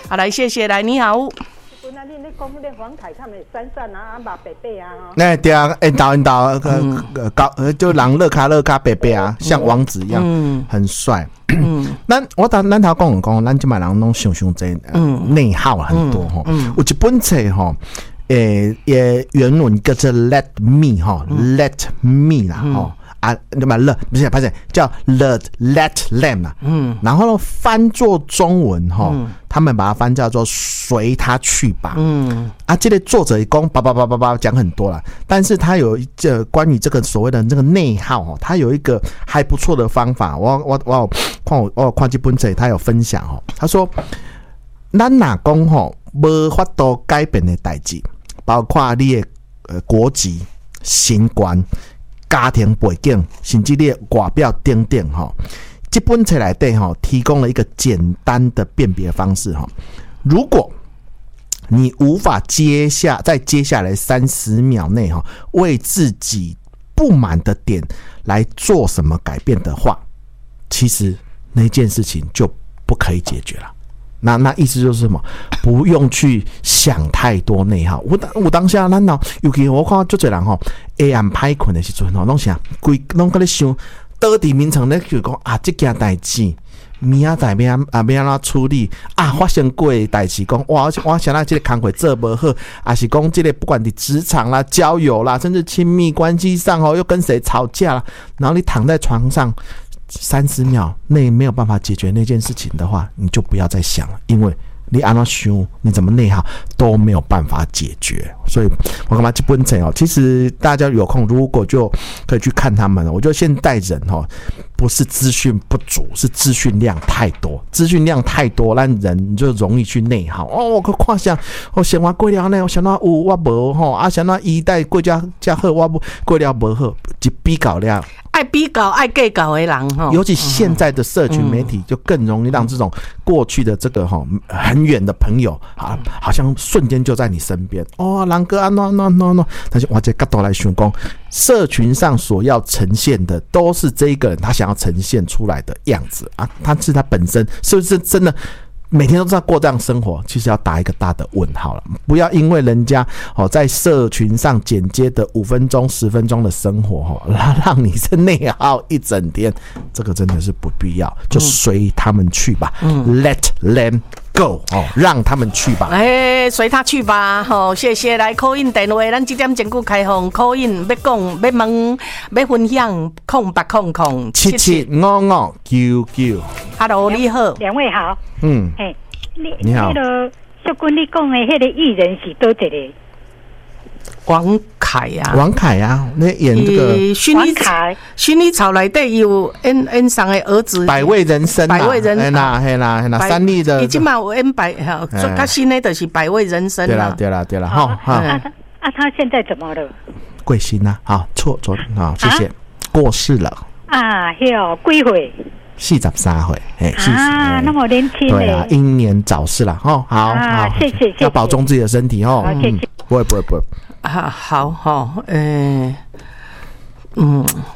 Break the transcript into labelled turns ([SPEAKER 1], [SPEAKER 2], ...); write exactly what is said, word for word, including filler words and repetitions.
[SPEAKER 1] 好，来谢谢，来你好。
[SPEAKER 2] 本来你咧讲迄个黄凯他们闪闪啊，啊，马伯伯啊，
[SPEAKER 3] 那对啊，引导引导，呃，高就人乐卡乐卡伯伯啊，像王子一样，嗯，很帅。嗯，咱我当咱头讲讲，咱即摆人拢想想这内耗很多吼。嗯，有一本册吼。诶，也原文叫做 Let Me 哈、嗯、，Let Me 啦，哈、嗯、啊，那么 Let 不是，不是叫 Let Let Them 啦，嗯，然后呢翻作中文哈、嗯，他们把它翻叫做随他去吧，嗯，啊，这个作者一共叭叭叭叭叭讲很多啦，但是他有一个关于这个所谓的这个内耗哦，他有一个还不错的方法，我我我看我我看这本册他有分享哦，他说，咱若讲吼无法度改变的代志。包括你的呃国籍、身高、家庭背景，甚至你的外表等等哈。这本册内底哈提供了一个简单的辨别方式哈。如果你无法接下在接下来三十秒内哈为自己不满的点来做什么改变的话，其实那件事情就不可以解决了。那那意思就是什么？不用去想太多内耗。我当我当下，咱脑尤其我看足侪人吼，黑暗歹困的时阵吼，拢想规拢搁咧想，倒伫眠床咧就讲啊，这件代志，明仔载要啊要安怎处理啊？发生过的代志，讲哇，我想到这个工作做不好，还是讲这个不管你职场啦、交友啦，甚至亲密关系上哦，又跟谁吵架啦，然后你躺在床上。三十秒内没有办法解决那件事情的话，你就不要再想了，因为你按照想，你怎么内耗都没有办法解决。所以我干嘛这本册哦？其实大家有空如果就可以去看他们了。我觉得现代人哦，不是资讯不足，是资讯量太多，资讯量太多，让人就容易去内耗。哦，我看下，我想我过了呢，我想到有我无吼，啊想到一代过家家好，我过了无好，一比较了。
[SPEAKER 1] 爱比较、爱计较的人哈，
[SPEAKER 3] 尤其现在的社群媒体就更容易让这种过去的这个哈很远的朋友啊，好像瞬间就在你身边哦，人哥啊 ，no no no no， 但是我这角度来想讲，社群上所要呈现的都是这一个人他想要呈现出来的样子啊，他是他本身是不是真的？每天都在过这样生活，其实要打一个大的问号了。不要因为人家哦在社群上剪接的五分钟、十分钟的生活哦，让你是内耗一整天，这个真的是不必要，就随他们去吧。嗯 ，Let them go 哦，让他们去吧。
[SPEAKER 1] 哎，随他去吧。好、哦，谢谢来 call in 电话，咱这点钟久开放 call in， 要讲、要问、要分享，空八空空
[SPEAKER 3] 七七五五九九。
[SPEAKER 1] Hello， 你好，
[SPEAKER 2] 两位好。
[SPEAKER 3] 嗯，
[SPEAKER 2] 嘿，你
[SPEAKER 3] 你好，
[SPEAKER 2] 那个小君，你讲的迄个艺人是多一个？
[SPEAKER 1] 王凯啊，
[SPEAKER 3] 王凯啊，那演这个
[SPEAKER 1] 薰衣草，薰衣草内底有演演上的儿子，
[SPEAKER 3] 百味人生，
[SPEAKER 1] 百味人生，
[SPEAKER 3] 嘿啦嘿啦嘿啦，三立的，
[SPEAKER 1] 已经嘛有演百，最较新的就是百味人生。
[SPEAKER 3] 对啦对啦对啦，哈哈。
[SPEAKER 2] 啊啊，他现在怎么了？
[SPEAKER 3] 贵姓啊？好，错错好，谢谢，过世了。
[SPEAKER 2] 啊，哟，几岁？
[SPEAKER 3] 四十三岁，哎，
[SPEAKER 2] 啊，那么年轻，
[SPEAKER 3] 对啊，英年早逝了，哦，好，好，
[SPEAKER 2] 谢谢，
[SPEAKER 3] 要保重自己的身体哦，
[SPEAKER 2] 谢谢，
[SPEAKER 3] 不会不会不会，
[SPEAKER 1] 啊，好好，呃，嗯，